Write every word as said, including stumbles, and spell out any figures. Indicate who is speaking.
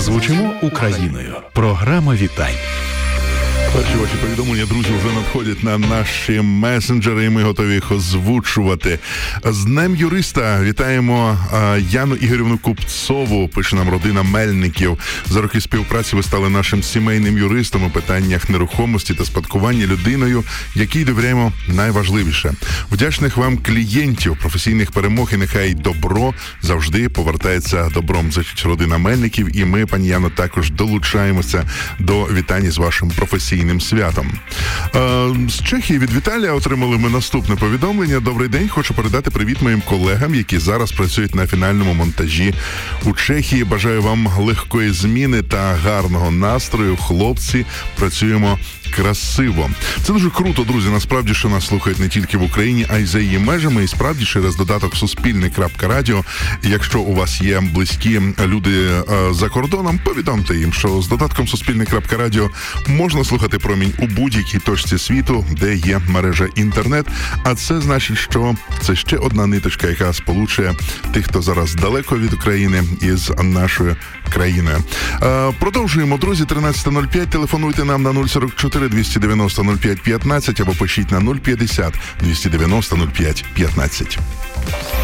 Speaker 1: Звучимо Україною. Програма вітань.
Speaker 2: Перші ваші повідомлення, друзі, вже надходять на наші месенджери, і ми готові їх озвучувати. З Днем юриста вітаємо Яну Ігорівну Купцову, пише нам родина Мельників. За роки співпраці ви стали нашим сімейним юристом у питаннях нерухомості та спадкування, людиною, якій довіряємо найважливіше. Вдячних вам клієнтів, професійних перемог, і нехай добро завжди повертається добром. Зачить родина Мельників, і ми, пані Яно, також долучаємося до вітань з вашим професійним святом. З Чехії від Віталія отримали ми наступне повідомлення. Добрий день, хочу передати привіт моїм колегам, які зараз працюють на фінальному монтажі у Чехії. Бажаю вам легкої зміни та гарного настрою. Хлопці, працюємо красиво. Це дуже круто, друзі, насправді, що нас слухають не тільки в Україні, а й за її межами. І справді, через додаток Суспільне крапка радіо, якщо у вас є близькі люди за кордоном, повідомте їм, що з додатком Суспільне крапка радіо можна слухати промінь у будь-якій точці світу, де є мережа інтернет. А це значить, що це ще одна ниточка, яка сполучує тих, хто зараз далеко від України, із нашою країною. Продовжуємо, друзі. тринадцята нуль п'ять. Телефонуйте нам на нуль сорок чотири двісті дев'яносто нуль п'ять п'ятнадцять або пишіть на нуль п'ятдесят двісті дев'яносто нуль п'ять п'ятнадцять.